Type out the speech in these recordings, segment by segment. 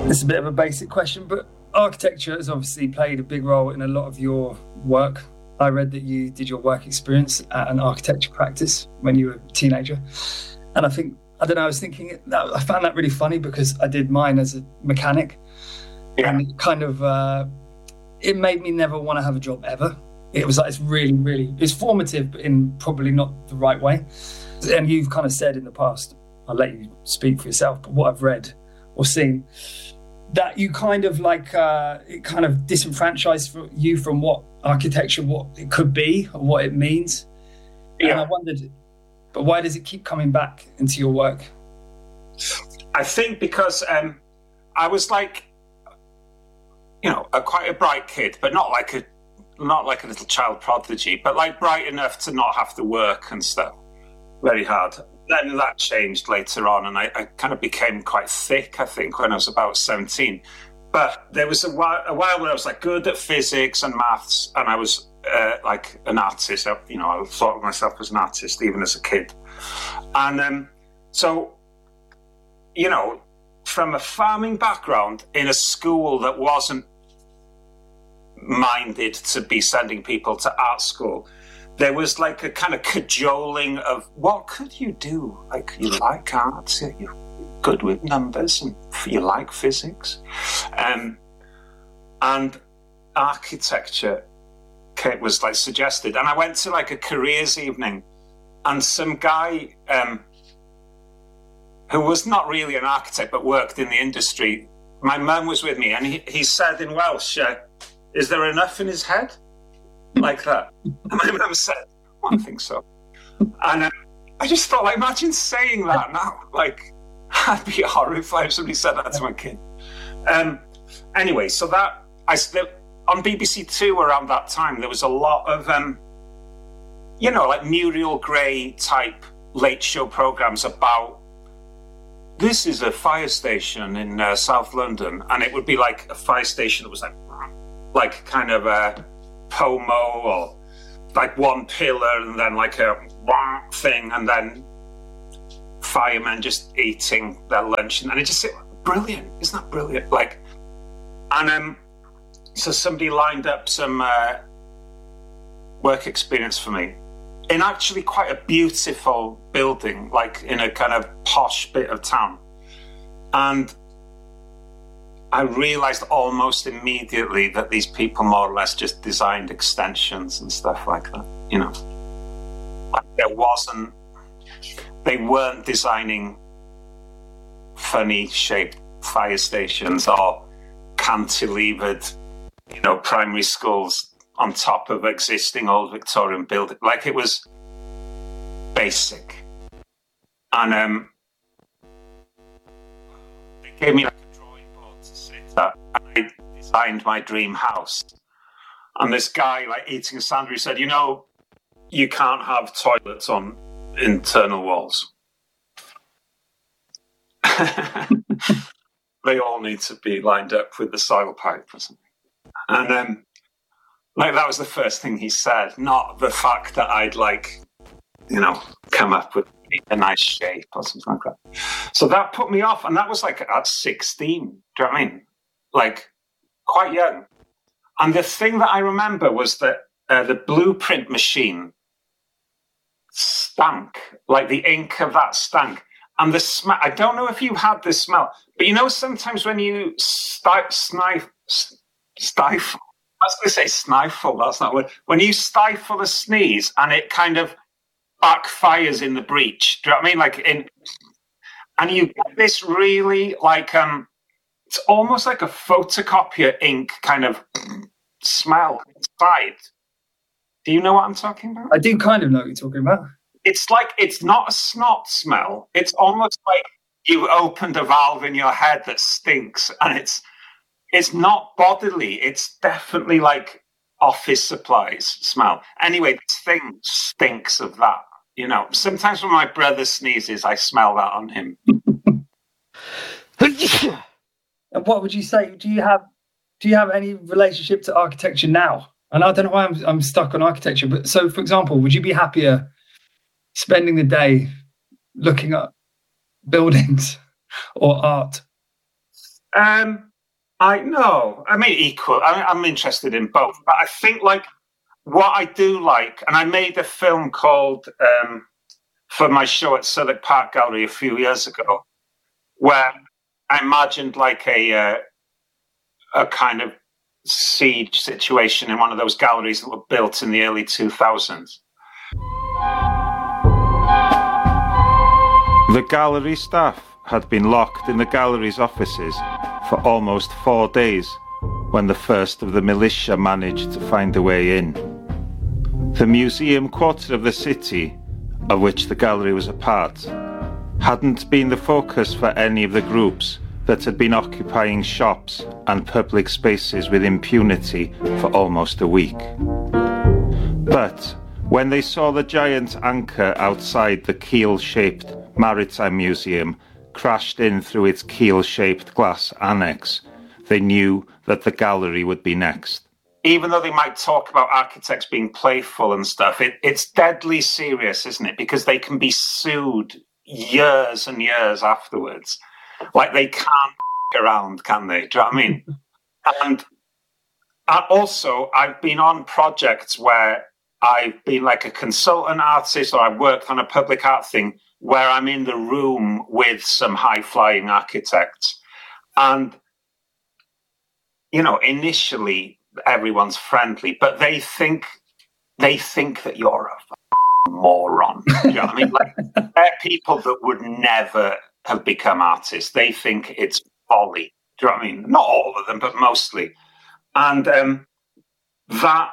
It's a bit of a basic question, but architecture has obviously played a big role in a lot of your work. I read that you did your work experience at an architecture practice when you were a teenager. And I was thinking, I found that really funny because I did mine as a mechanic. Yeah. And it kind of, it made me never want to have a job ever. It was like, it's formative, but in probably not the right way. And you've kind of said in the past, I'll let you speak for yourself, but what I've read or seen, that you kind of like, it kind of disenfranchised you from what architecture, what it could be or what it means. Yeah. And I wondered, but why does it keep coming back into your work? I think because I was like, quite a bright kid, but not like a little child prodigy, but like bright enough to not have to work and stuff very hard. Then that changed later on, and I kind of became quite thick, I think, when I was about 17. But there was a while where I was like good at physics and maths, and I was like an artist. I thought of myself as an artist even as a kid. And so, from a farming background in a school that wasn't minded to be sending people to art school, there was like a kind of cajoling of what could you do? Like, you like art, you're good with numbers, and you like physics. And architecture was like suggested. And I went to like a careers evening, and some guy who was not really an architect but worked in the industry, my mum was with me, and he said in Welsh, is there enough in his head? Like that. And my mum said, well, I think so. And I just thought, like, imagine saying that now. Like, I'd be horrified if somebody said that to my kid. Anyway, so that, on BBC Two around that time, there was a lot of, like Muriel Gray type late show programs about, this is a fire station in South London. And it would be like a fire station that was like kind of a Pomo, or like one pillar and then like a thing, and then firemen just eating their lunch, and it just brilliant. Isn't that brilliant? Like, and so somebody lined up some work experience for me in actually quite a beautiful building, like in a kind of posh bit of town, and I realised almost immediately that these people more or less just designed extensions and stuff like that, Like they weren't designing funny shaped fire stations or cantilevered, primary schools on top of existing old Victorian buildings. Like, it was basic. And they gave me like a drawing board to sit at. I designed my dream house. And this guy, like, eating a sandwich, said, you can't have toilets on internal walls. They all need to be lined up with the soil pipe or something. And that was the first thing he said, not the fact that I'd come up with a nice shape or something like that. So that put me off, and that was like at 16. Do you know what I mean? Like, quite young. And the thing that I remember was that the blueprint machine stank, like the ink of that stank. And the smell, I don't know if you had this smell, but sometimes when you stifle, I was going to say stifle, that's not a word. When you stifle a sneeze and it kind of backfires in the breach, do you know what I mean? And you get this really it's almost like a photocopier ink kind of smell inside. Do you know what I'm talking about? I do kind of know what you're talking about. It's like, it's not a snot smell. It's almost like you opened a valve in your head that stinks, and it's not bodily. It's definitely like office supplies smell. Anyway, this thing stinks of that. Sometimes when my brother sneezes, I smell that on him. And what would you say? Do you have any relationship to architecture now? And I don't know why I'm stuck on architecture, but so, for example, would you be happier spending the day looking at buildings or art I know. I mean, equal. I'm interested in both, but I think like what I do like, and I made a film called for my show at Southwark Park Gallery a few years ago, where I imagined like a kind of siege situation in one of those galleries that were built in the early 2000s. The gallery staff had been locked in the gallery's offices for almost 4 days when the first of the militia managed to find a way in. The museum quarter of the city, of which the gallery was a part, hadn't been the focus for any of the groups that had been occupying shops and public spaces with impunity for almost a week. But when they saw the giant anchor outside the keel-shaped Maritime Museum crashed in through its keel-shaped glass annex, they knew that the gallery would be next. Even though they might talk about architects being playful and stuff, it's deadly serious, isn't it? Because they can be sued years and years afterwards. Like, they can't around, can they? Do you know what I mean? And also, I've been on projects where I've been like a consultant artist, or I've worked on a public art thing where I'm in the room with some high-flying architects. And, you know, initially everyone's friendly, but they think that you're a moron. Do you know what I mean? Like, they're people that would never have become artists. They think it's folly. Do you know what I mean? Not all of them, but mostly. And that,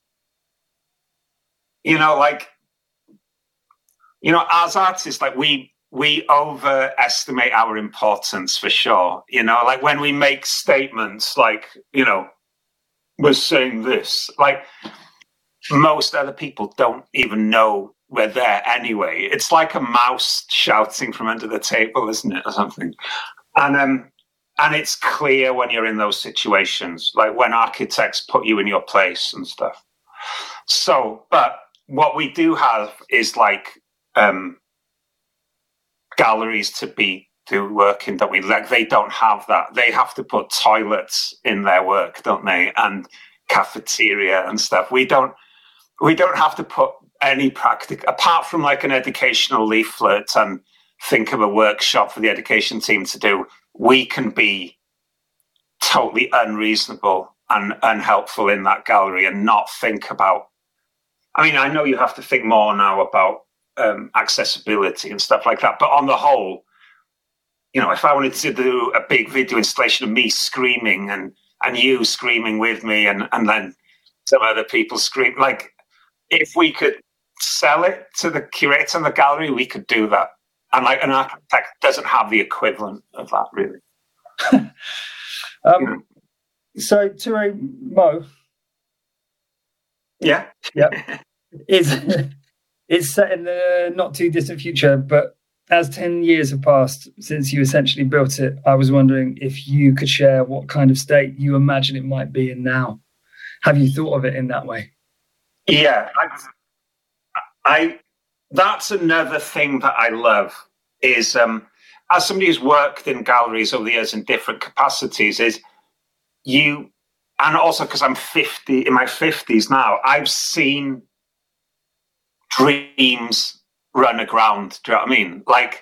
you know, like, you know, as artists, like we overestimate our importance for sure. You know, like when we make statements like, you know, we're saying this, like most other people don't even know we're there anyway. It's like a mouse shouting from under the table, isn't it, or something? And it's clear when you're in those situations, like when architects put you in your place and stuff. So, but what we do have is like galleries to do work in that we like. They don't have that. They have to put toilets in their work, don't they? And cafeteria and stuff. We don't have to put any practical, apart from like an educational leaflet and think of a workshop for the education team to do. We can be totally unreasonable and unhelpful in that gallery and not think about. I mean, I know you have to think more now about accessibility and stuff like that, but on the whole, you know, if I wanted to do a big video installation of me screaming and you screaming with me and then some other people scream, like if we could sell it to the curator and the gallery, we could do that. And like an architect doesn't have the equivalent of that, really. So, Toure Mo. Yeah. It's set in the not too distant future, but as 10 years have passed since you essentially built it, I was wondering if you could share what kind of state you imagine it might be in now. Have you thought of it in that way? Yeah, that's another thing that I love is, as somebody who's worked in galleries over the years in different capacities, is you, and also because I'm 50, in my 50s now, I've seen dreams run aground. Do you know what I mean? Like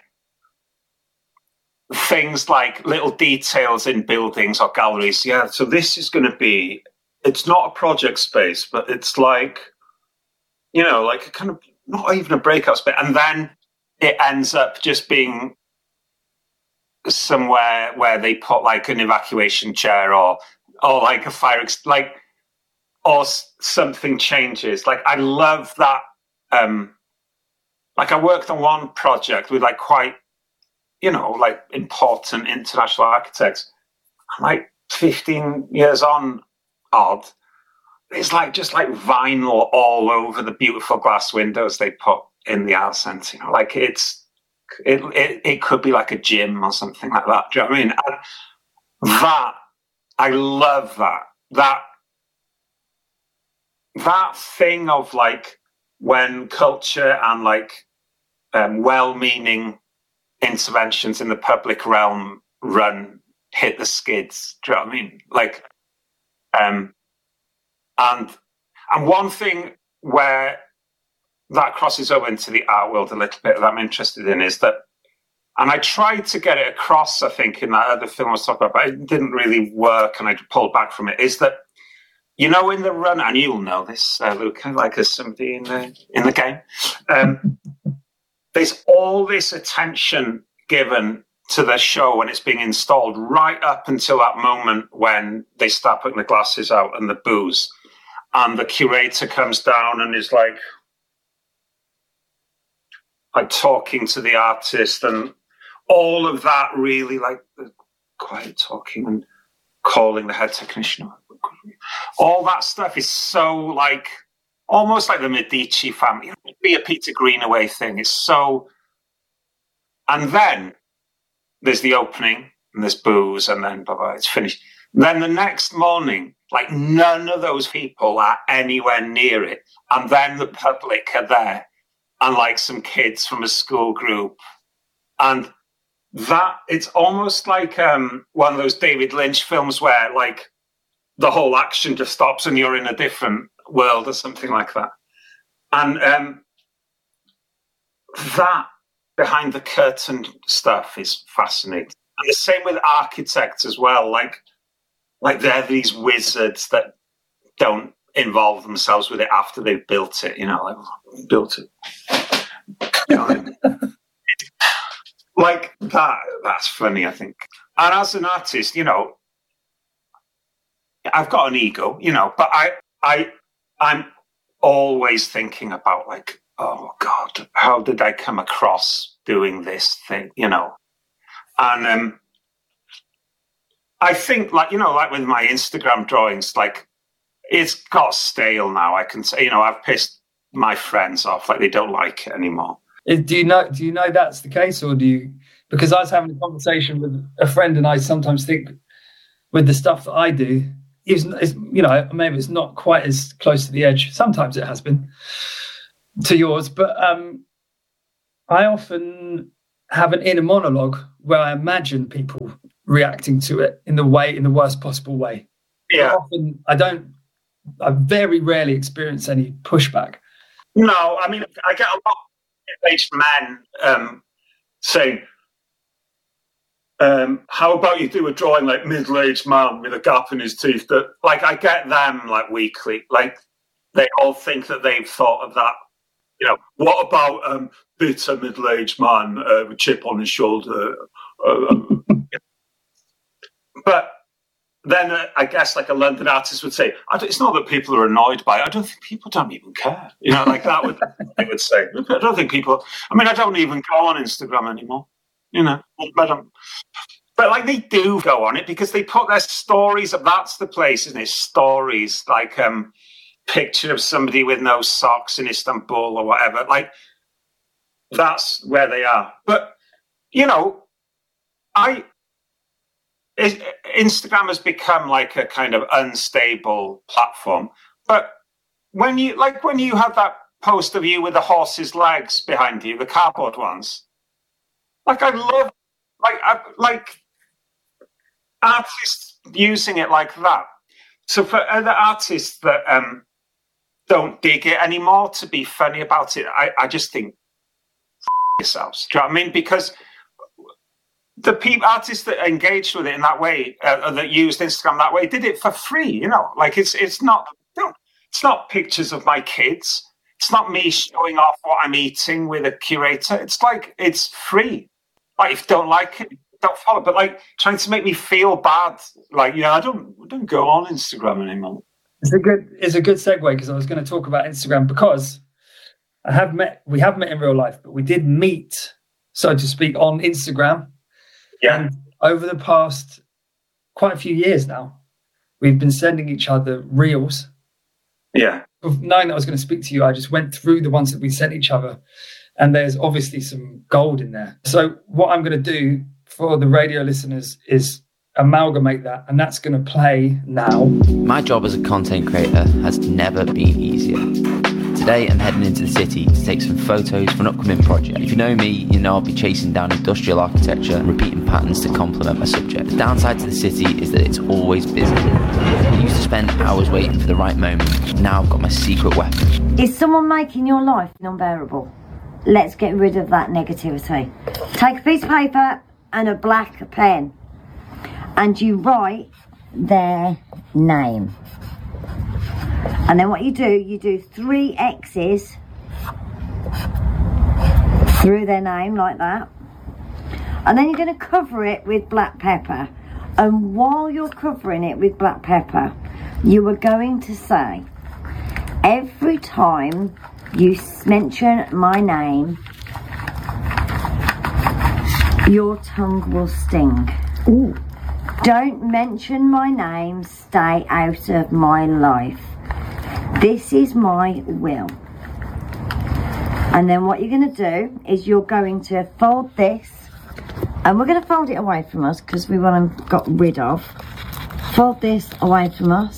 things like little details in buildings or galleries. Yeah, so this is going to be, it's not a project space, but it's like, you know, like a kind of, not even a breakout space. And then it ends up just being somewhere where they put like an evacuation chair or like a fire, or something changes. Like, I love that. Like I worked on one project with like quite, you know, like important international architects. Like 15 years on, odd. It's like just like vinyl all over the beautiful glass windows they put in the art centre. You know, like it could be like a gym or something like that. Do you know what I mean? And that, I love that thing of like when culture and like well-meaning interventions in the public realm run hit the skids. Do you know what I mean? Like, and one thing where that crosses over into the art world a little bit that I'm interested in is that, and I tried to get it across, I think, in that other film I was talking about, but it didn't really work, and I pulled back from it, is that, you know, in the run, and you'll know this, Luca, like as somebody in the game, there's all this attention given to the show when it's being installed right up until that moment when they start putting the glasses out and the booze, and the curator comes down and is like talking to the artist, and all of that really, like the quiet talking and calling the head technician. All that stuff is so like, almost like the Medici family. It'd be a Peter Greenaway thing. It's so, and then there's the opening and there's booze and then blah, blah, it's finished. Then the next morning, like none of those people are anywhere near it. And then the public are there and like some kids from a school group. And that, it's almost like one of those David Lynch films where like the whole action just stops and you're in a different world or something like that. And that behind the curtain stuff is fascinating. And the same with architects as well. Like they're these wizards that don't involve themselves with it after they've built it, you know, like built it. You know, like that's funny, I think. And as an artist, you know, I've got an ego, you know, but I'm always thinking about like, oh God, how did I come across doing this thing, you know? And I think, like, you know, like with my Instagram drawings, like it's got stale now. I can say, you know, I've pissed my friends off, like they don't like it anymore. Do you know that's the case, or do you? Because I was having a conversation with a friend, and I sometimes think with the stuff that I do, it's, you know, maybe it's not quite as close to the edge. Sometimes it has been to yours, but I often have an inner monologue where I imagine people reacting to it in the worst possible way. Yeah. I very rarely experience any pushback. No, I mean, I get a lot of middle-aged men saying, how about you do a drawing like middle-aged man with a gap in his teeth? That, like, I get them like weekly. Like, they all think that they've thought of that. You know, what about bitter middle-aged man with a chip on his shoulder? But then I guess like a London artist would say, it's not that people are annoyed by it. I don't think people don't even care. You know, like that would they would say. I don't think people. I mean, I don't even go on Instagram anymore. You know, but like they do go on it because they put their stories up. That's the place, isn't it? Stories, like picture of somebody with no socks in Istanbul or whatever. Like that's where they are. But you know, Instagram has become like a kind of unstable platform. But when you have that post of you with the horse's legs behind you, the cardboard ones. Like I love, like artists using it like that. So for other artists that don't dig it anymore to be funny about it, I just think yourselves. Do you know what I mean? Because the artists that engaged with it in that way, that used Instagram that way, did it for free. You know, like it's not pictures of my kids. It's not me showing off what I'm eating with a curator. It's like it's free. Like if you don't like it, don't follow. But like trying to make me feel bad, like, you know, I don't go on Instagram anymore. It's a good segue because I was going to talk about Instagram because we have met in real life, but we did meet, so to speak, on Instagram. Yeah. And over the past quite a few years now, we've been sending each other reels. Yeah. Knowing that I was going to speak to you, I just went through the ones that we sent each other. And there's obviously some gold in there. So what I'm going to do for the radio listeners is amalgamate that, and that's going to play now. My job as a content creator has never been easier. Today I'm heading into the city to take some photos for an upcoming project. If you know me, you know I'll be chasing down industrial architecture and repeating patterns to complement my subject. The downside to the city is that it's always busy. I used to spend hours waiting for the right moment. Now I've got my secret weapon. Is someone making your life unbearable? Let's get rid of that negativity. Take a piece of paper and a black pen and you write their name. And then what you do 3 X's through their name like that. And then you're going to cover it with black pepper. And while you're covering it with black pepper, you are going to say, every time you mention my name, your tongue will sting. Ooh. Don't mention my name, stay out of my life. This is my will. And then what you're going to do is you're going to fold this, and we're going to fold it away from us because we want to get rid of. Fold this away from us,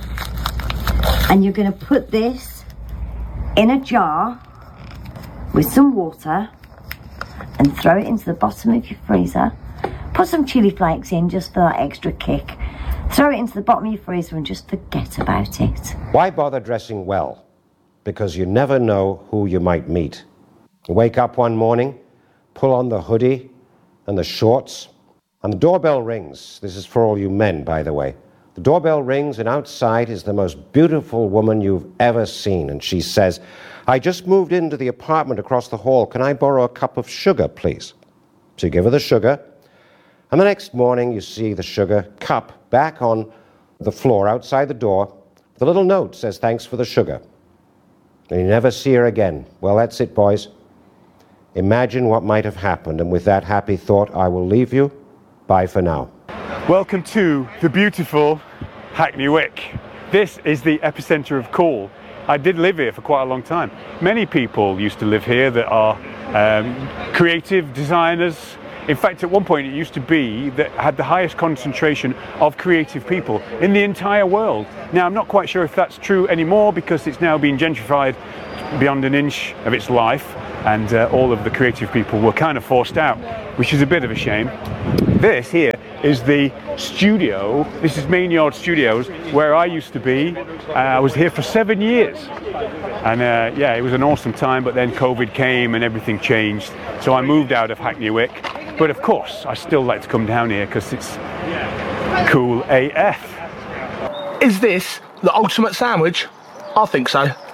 and you're going to put this in a jar with some water and throw it into the bottom of your freezer. Put some chili flakes in just for that extra kick. Throw it into the bottom of your freezer and just forget about it. Why bother dressing well? Because you never know who you might meet. You wake up one morning, pull on the hoodie and the shorts, and the doorbell rings. This is for all you men, by the way. The doorbell rings, and outside is the most beautiful woman you've ever seen. And she says, I just moved into the apartment across the hall. Can I borrow a cup of sugar, please? So you give her the sugar. And the next morning, you see the sugar cup back on the floor outside the door. The little note says, thanks for the sugar. And you never see her again. Well, that's it, boys. Imagine what might have happened. And with that happy thought, I will leave you. Bye for now. Welcome to the beautiful Hackney Wick. This is the epicenter of Cool. I did live here for quite a long time. Many people used to live here that are creative designers. In fact, at one point it used to be that had the highest concentration of creative people in the entire world. Now, I'm not quite sure if that's true anymore because it's now been gentrified beyond an inch of its life, and all of the creative people were kind of forced out, which is a bit of a shame. This here is the studio. This is Main Yard Studios, where I used to be. I was here for 7 years. And yeah, it was an awesome time, but then COVID came and everything changed. So I moved out of Hackney Wick. But of course, I still like to come down here because it's cool AF. Is this the ultimate sandwich? I think so.